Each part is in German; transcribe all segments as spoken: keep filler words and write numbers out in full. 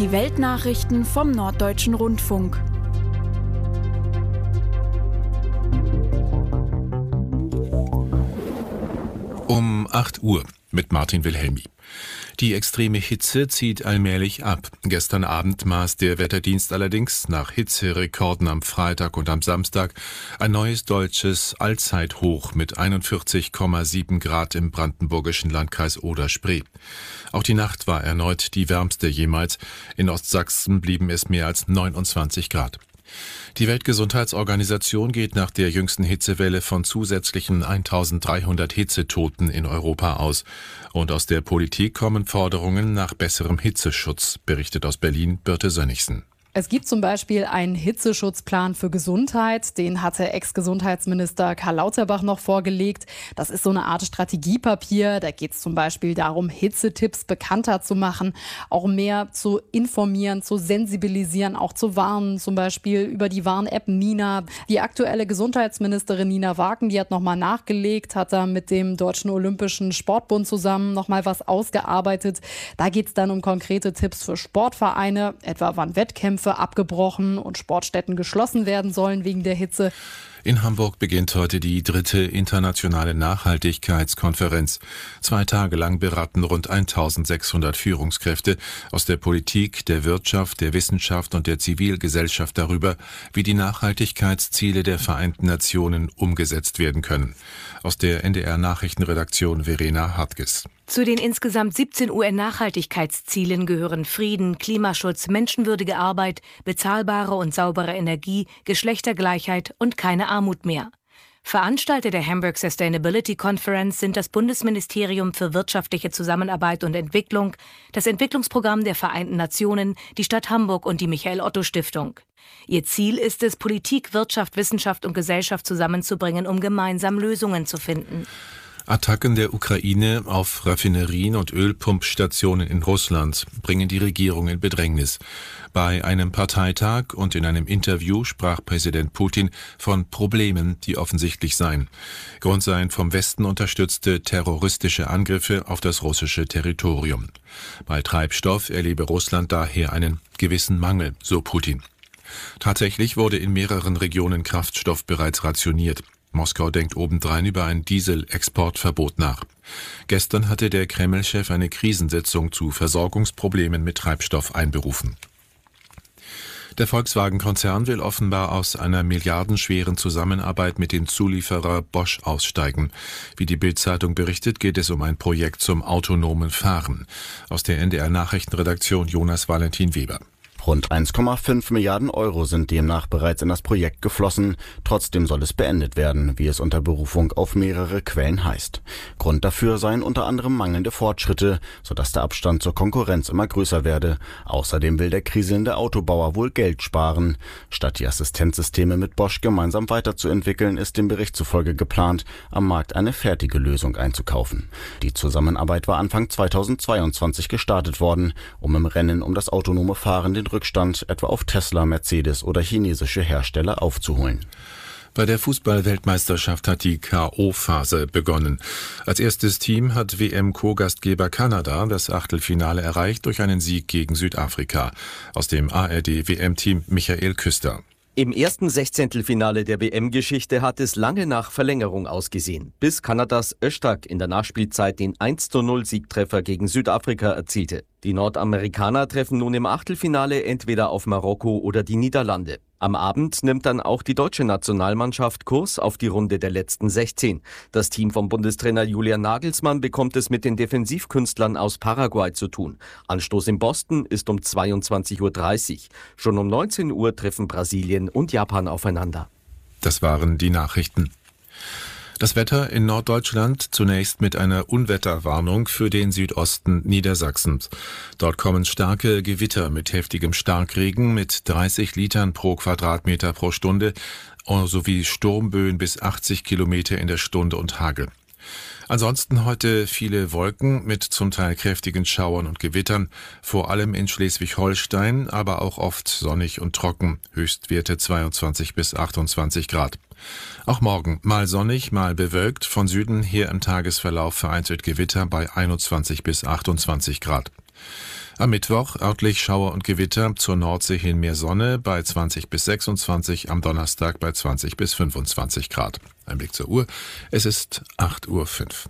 Die Weltnachrichten vom Norddeutschen Rundfunk. Um acht Uhr mit Martin Wilhelmi. Die extreme Hitze zieht allmählich ab. Gestern Abend maß der Wetterdienst allerdings nach Hitzerekorden am Freitag und am Samstag ein neues deutsches Allzeithoch mit einundvierzig Komma sieben Grad im brandenburgischen Landkreis Oder-Spree. Auch die Nacht war erneut die wärmste jemals. In Ostsachsen blieben es mehr als neunundzwanzig Grad. Die Weltgesundheitsorganisation geht nach der jüngsten Hitzewelle von zusätzlichen eintausenddreihundert Hitzetoten in Europa aus. Und aus der Politik kommen Forderungen nach besserem Hitzeschutz, berichtet aus Berlin Birte Sönnigsen. Es gibt zum Beispiel einen Hitzeschutzplan für Gesundheit, den hatte Ex-Gesundheitsminister Karl Lauterbach noch vorgelegt. Das ist so eine Art Strategiepapier, da geht es zum Beispiel darum, Hitzetipps bekannter zu machen, auch mehr zu informieren, zu sensibilisieren, auch zu warnen, zum Beispiel über die Warn-App Nina. Die aktuelle Gesundheitsministerin Nina Wagen, die hat nochmal nachgelegt, hat da mit dem Deutschen Olympischen Sportbund zusammen nochmal was ausgearbeitet. Da geht es dann um konkrete Tipps für Sportvereine, etwa wann Wettkämpfe abgebrochen und Sportstätten geschlossen werden sollen wegen der Hitze. In Hamburg beginnt heute die dritte internationale Nachhaltigkeitskonferenz. Zwei Tage lang beraten rund eintausendsechshundert Führungskräfte aus der Politik, der Wirtschaft, der Wissenschaft und der Zivilgesellschaft darüber, wie die Nachhaltigkeitsziele der Vereinten Nationen umgesetzt werden können. Aus der N D R-Nachrichtenredaktion Verena Hartges. Zu den insgesamt siebzehn U N-Nachhaltigkeitszielen gehören Frieden, Klimaschutz, menschenwürdige Arbeit, bezahlbare und saubere Energie, Geschlechtergleichheit und keine Armut mehr. Veranstalter der Hamburg Sustainability Conference sind das Bundesministerium für wirtschaftliche Zusammenarbeit und Entwicklung, das Entwicklungsprogramm der Vereinten Nationen, die Stadt Hamburg und die Michael-Otto-Stiftung. Ihr Ziel ist es, Politik, Wirtschaft, Wissenschaft und Gesellschaft zusammenzubringen, um gemeinsam Lösungen zu finden. Attacken der Ukraine auf Raffinerien und Ölpumpstationen in Russland bringen die Regierung in Bedrängnis. Bei einem Parteitag und in einem Interview sprach Präsident Putin von Problemen, die offensichtlich seien. Grund seien vom Westen unterstützte terroristische Angriffe auf das russische Territorium. Bei Treibstoff erlebe Russland daher einen gewissen Mangel, so Putin. Tatsächlich wurde in mehreren Regionen Kraftstoff bereits rationiert. Moskau denkt obendrein über ein Dieselexportverbot nach. Gestern hatte der Kreml-Chef eine Krisensitzung zu Versorgungsproblemen mit Treibstoff einberufen. Der Volkswagen-Konzern will offenbar aus einer milliardenschweren Zusammenarbeit mit dem Zulieferer Bosch aussteigen. Wie die Bild-Zeitung berichtet, geht es um ein Projekt zum autonomen Fahren. Aus der N D R-Nachrichtenredaktion Jonas Valentin Weber. Rund eins Komma fünf Milliarden Euro sind demnach bereits in das Projekt geflossen. Trotzdem soll es beendet werden, wie es unter Berufung auf mehrere Quellen heißt. Grund dafür seien unter anderem mangelnde Fortschritte, sodass der Abstand zur Konkurrenz immer größer werde. Außerdem will der kriselnde Autobauer wohl Geld sparen. Statt die Assistenzsysteme mit Bosch gemeinsam weiterzuentwickeln, ist dem Bericht zufolge geplant, am Markt eine fertige Lösung einzukaufen. Die Zusammenarbeit war Anfang zweitausendzweiundzwanzig gestartet worden, um im Rennen um das autonome Fahren den Rückstand etwa auf Tesla, Mercedes oder chinesische Hersteller aufzuholen. Bei der Fußball-Weltmeisterschaft hat die K O-Phase begonnen. Als erstes Team hat W M-Co-Gastgeber Kanada das Achtelfinale erreicht durch einen Sieg gegen Südafrika. Aus dem A R D-W M-Team Michael Küster. Im ersten Sechzehntelfinale der W M-Geschichte hat es lange nach Verlängerung ausgesehen, bis Kanadas Öztag in der Nachspielzeit den eins zu null Siegtreffer gegen Südafrika erzielte. Die Nordamerikaner treffen nun im Achtelfinale entweder auf Marokko oder die Niederlande. Am Abend nimmt dann auch die deutsche Nationalmannschaft Kurs auf die Runde der letzten sechzehn. Das Team von Bundestrainer Julian Nagelsmann bekommt es mit den Defensivkünstlern aus Paraguay zu tun. Anstoß in Boston ist um zweiundzwanzig Uhr dreißig. Schon um neunzehn Uhr treffen Brasilien und Japan aufeinander. Das waren die Nachrichten. Das Wetter in Norddeutschland zunächst mit einer Unwetterwarnung für den Südosten Niedersachsens. Dort kommen starke Gewitter mit heftigem Starkregen mit dreißig Litern pro Quadratmeter pro Stunde sowie Sturmböen bis achtzig Kilometer in der Stunde und Hagel. Ansonsten heute viele Wolken mit zum Teil kräftigen Schauern und Gewittern, vor allem in Schleswig-Holstein, aber auch oft sonnig und trocken, Höchstwerte zweiundzwanzig bis achtundzwanzig Grad. Auch morgen mal sonnig, mal bewölkt, von Süden her im Tagesverlauf vereinzelt Gewitter bei einundzwanzig bis achtundzwanzig Grad. Am Mittwoch örtlich Schauer und Gewitter, zur Nordsee hin mehr Sonne bei zwanzig bis sechsundzwanzig, am Donnerstag bei zwanzig bis fünfundzwanzig Grad. Ein Blick zur Uhr, es ist acht Uhr fünf.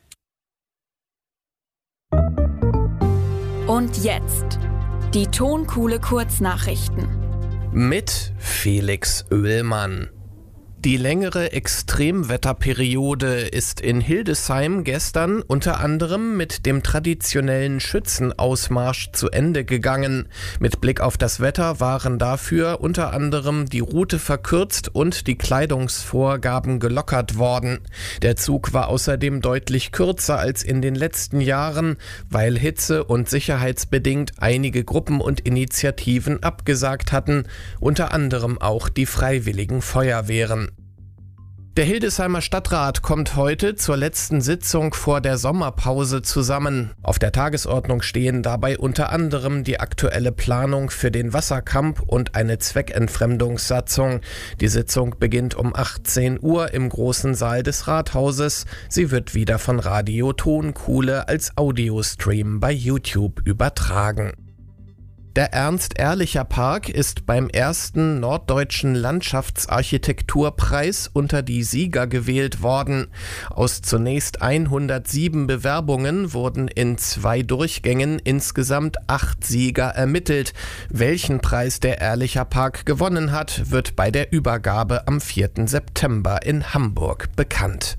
Und jetzt die Tonkuhle Kurznachrichten. Mit Felix Oehlmann. Die längere Extremwetterperiode ist in Hildesheim gestern unter anderem mit dem traditionellen Schützenausmarsch zu Ende gegangen. Mit Blick auf das Wetter waren dafür unter anderem die Route verkürzt und die Kleidungsvorgaben gelockert worden. Der Zug war außerdem deutlich kürzer als in den letzten Jahren, weil hitze- und sicherheitsbedingt einige Gruppen und Initiativen abgesagt hatten, unter anderem auch die Freiwilligen Feuerwehren. Der Hildesheimer Stadtrat kommt heute zur letzten Sitzung vor der Sommerpause zusammen. Auf der Tagesordnung stehen dabei unter anderem die aktuelle Planung für den Wasserkamp und eine Zweckentfremdungssatzung. Die Sitzung beginnt um achtzehn Uhr im großen Saal des Rathauses. Sie wird wieder von Radio Tonkuhle als Audiostream bei YouTube übertragen. Der Ernst-Ehrlicher-Park ist beim ersten Norddeutschen Landschaftsarchitekturpreis unter die Sieger gewählt worden. Aus zunächst hundertsieben Bewerbungen wurden in zwei Durchgängen insgesamt acht Sieger ermittelt. Welchen Preis der Ehrlicher-Park gewonnen hat, wird bei der Übergabe am vierten September in Hamburg bekannt.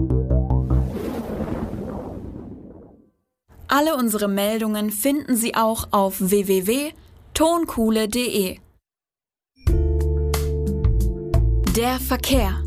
Alle unsere Meldungen finden Sie auch auf w w w punkt tonkuhle punkt de. Der Verkehr.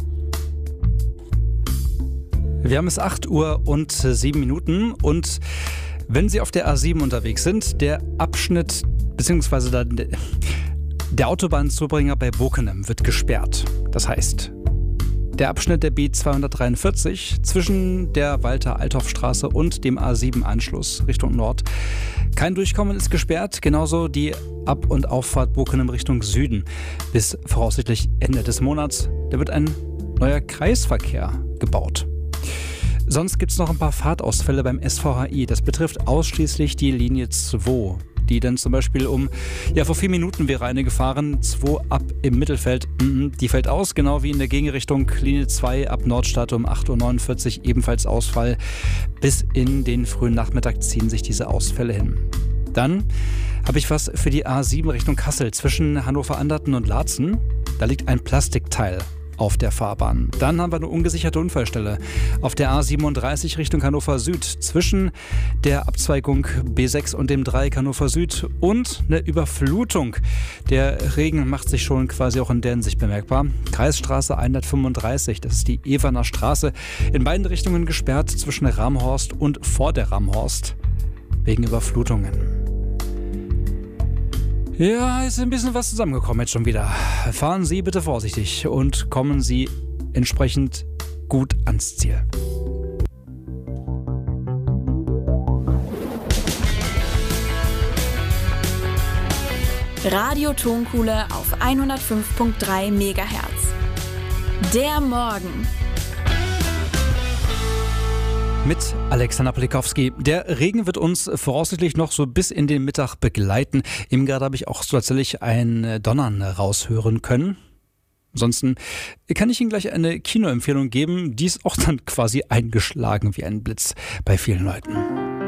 Wir haben es acht Uhr und sieben Minuten und wenn Sie auf der A sieben unterwegs sind, der Abschnitt bzw. der, der Autobahnzubringer bei Bockenem wird gesperrt. Das heißt, der Abschnitt der B zweihundertdreiundvierzig zwischen der Walter-Althoff-Straße und dem A sieben Anschluss Richtung Nord. Kein Durchkommen ist gesperrt, genauso die Ab- und Auffahrt Bockenem Richtung Süden. Bis voraussichtlich Ende des Monats, da wird ein neuer Kreisverkehr gebaut. Sonst gibt es noch ein paar Fahrtausfälle beim S V H I. Das betrifft ausschließlich die Linie zwei. Die dann zum Beispiel um, ja vor vier Minuten wäre eine gefahren, zwei ab im Mittelfeld, die fällt aus, genau wie in der Gegenrichtung Linie zwei ab Nordstadt um acht Uhr neunundvierzig, ebenfalls Ausfall. Bis in den frühen Nachmittag ziehen sich diese Ausfälle hin. Dann habe ich was für die A sieben Richtung Kassel zwischen Hannover-Anderten und Laatzen. Da liegt ein Plastikteil auf der Fahrbahn. Dann haben wir eine ungesicherte Unfallstelle auf der A siebenunddreißig Richtung Hannover Süd zwischen der Abzweigung B sechs und dem Dreieck Hannover Süd und eine Überflutung. Der Regen macht sich schon quasi auch in der Hinsicht bemerkbar. Kreisstraße hundertfünfunddreißig, das ist die Ewerner Straße, in beiden Richtungen gesperrt zwischen Ramhorst und vor der Ramhorst wegen Überflutungen. Ja, ist ein bisschen was zusammengekommen jetzt schon wieder. Fahren Sie bitte vorsichtig und kommen Sie entsprechend gut ans Ziel. Radio Tonkuhle auf hundertfünf Komma drei Megahertz. Der Morgen. Mit Alexander Polikowski. Der Regen wird uns voraussichtlich noch so bis in den Mittag begleiten. Eben gerade habe ich auch so tatsächlich ein Donnern raushören können. Ansonsten kann ich Ihnen gleich eine Kinoempfehlung geben. Die ist auch dann quasi eingeschlagen wie ein Blitz bei vielen Leuten.